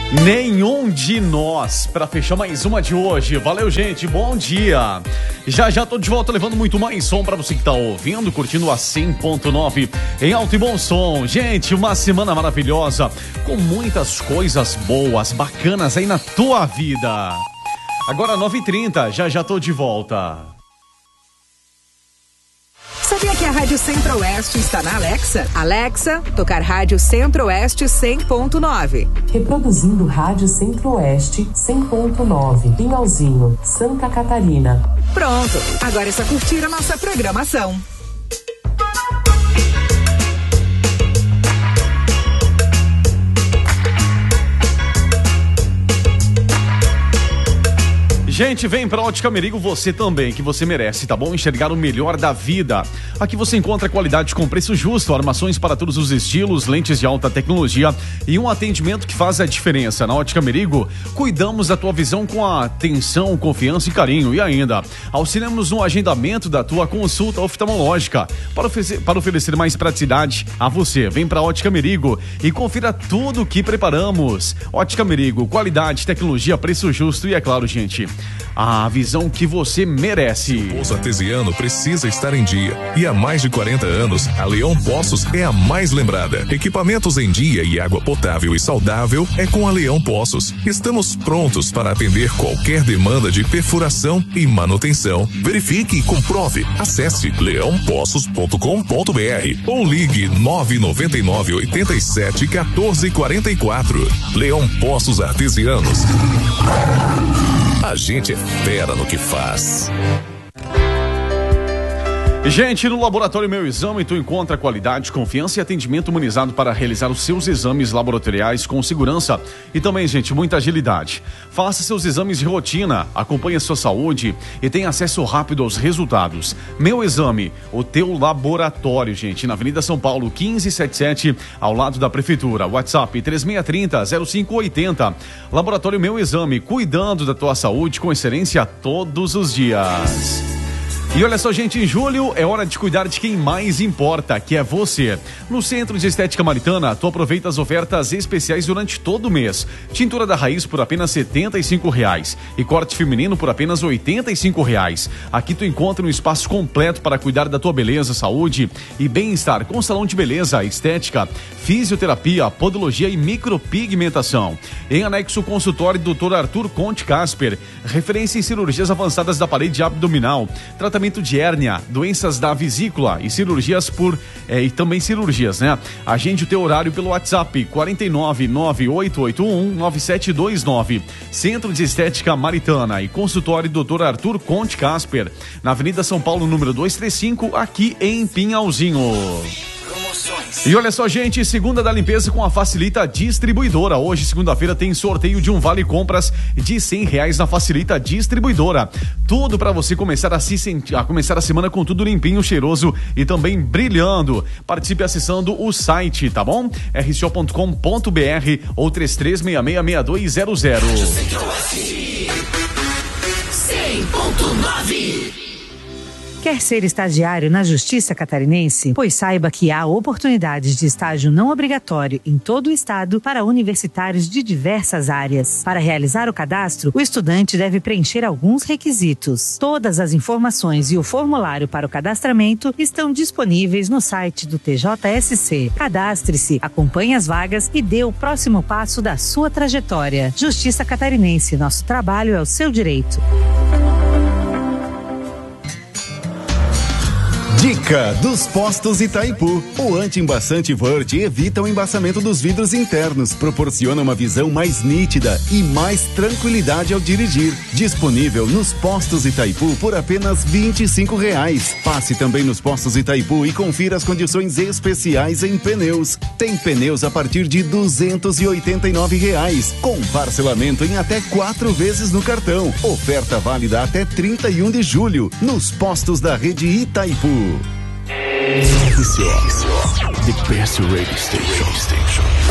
Nenhum de nós, pra fechar mais uma de hoje. Valeu, gente, bom dia. Já tô de volta levando muito mais som pra você que tá ouvindo, curtindo a 100.9 em alto e bom som. Gente, uma semana maravilhosa, com muitas coisas boas, bacanas aí na tua vida. Agora 9h30, já tô de volta. Sabia que a Rádio Centro-Oeste está na Alexa? Alexa, tocar Rádio Centro-Oeste 100.9. Reproduzindo Rádio Centro-Oeste 100.9. Pinhalzinho, Santa Catarina. Pronto, agora é só curtir a nossa programação. Gente, vem pra Ótica Merigo você também, que você merece, tá bom? Enxergar o melhor da vida. Aqui você encontra qualidade com preço justo, armações para todos os estilos, lentes de alta tecnologia e um atendimento que faz a diferença. Na Ótica Merigo, cuidamos da tua visão com atenção, confiança e carinho. E ainda, auxiliamos no agendamento da tua consulta oftalmológica. Para oferecer mais praticidade a você, vem pra Ótica Merigo e confira tudo o que preparamos. Ótica Merigo, qualidade, tecnologia, preço justo e é claro, gente, a visão que você merece. O poço artesiano precisa estar em dia. E há mais de 40 anos, a Leão Poços é a mais lembrada. Equipamentos em dia e água potável e saudável é com a Leão Poços. Estamos prontos para atender qualquer demanda de perfuração e manutenção. Verifique e comprove. Acesse leãopoços.com.br ou ligue 999 87 14 44. Leão Poços Artesianos. A gente é fera no que faz. Gente, no Laboratório Meu Exame, tu encontra qualidade, confiança e atendimento humanizado para realizar os seus exames laboratoriais com segurança e também, gente, muita agilidade. Faça seus exames de rotina, acompanhe a sua saúde e tenha acesso rápido aos resultados. Meu Exame, o teu laboratório, gente, na Avenida São Paulo, 1577, ao lado da Prefeitura. WhatsApp 3630-0580. Laboratório Meu Exame, cuidando da tua saúde com excelência todos os dias. E olha só, gente, em julho é hora de cuidar de quem mais importa, que é você. No Centro de Estética Maritana, tu aproveita as ofertas especiais durante todo o mês. Tintura da raiz por apenas R$75 e corte feminino por apenas R$85. Aqui tu encontra um espaço completo para cuidar da tua beleza, saúde e bem-estar, com salão de beleza, estética, fisioterapia, podologia e micropigmentação. Em anexo, o consultório do Dr. Arthur Conte Casper, referência em cirurgias avançadas da parede abdominal, tratamento de hérnia, doenças da vesícula e cirurgias e também cirurgias, né? Agende o teu horário pelo WhatsApp 49988819729. Centro de Estética Maritana e consultório Dr. Arthur Conte Casper, na Avenida São Paulo, número 235, aqui em Pinhalzinho. E olha só, gente, segunda da limpeza com a Facilita Distribuidora. Hoje, segunda-feira, tem sorteio de um vale compras de R$100 na Facilita Distribuidora. Tudo para você começar a começar a semana com tudo limpinho, cheiroso e também brilhando. Participe acessando o site, tá bom? rco.com.br ou 33666200. 100.9. Quer ser estagiário na Justiça Catarinense? Pois saiba que há oportunidades de estágio não obrigatório em todo o estado para universitários de diversas áreas. Para realizar o cadastro, o estudante deve preencher alguns requisitos. Todas as informações e o formulário para o cadastramento estão disponíveis no site do TJSC. Cadastre-se, acompanhe as vagas e dê o próximo passo da sua trajetória. Justiça Catarinense, nosso trabalho é o seu direito. Dica dos Postos Itaipu. O anti-embaçante Vert evita o embaçamento dos vidros internos, proporciona uma visão mais nítida e mais tranquilidade ao dirigir. Disponível nos Postos Itaipu por apenas R$25. Passe também nos Postos Itaipu e confira as condições especiais em pneus. Tem pneus a partir de R$289, com parcelamento em até 4 vezes no cartão. Oferta válida até 31 de julho, nos postos da rede Itaipu. The best radio station.